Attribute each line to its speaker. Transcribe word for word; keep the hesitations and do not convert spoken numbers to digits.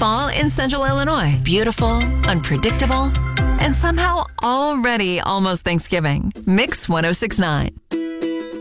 Speaker 1: fall in Central Illinois. Beautiful, unpredictable, and somehow already almost Thanksgiving. Mix one oh six point nine.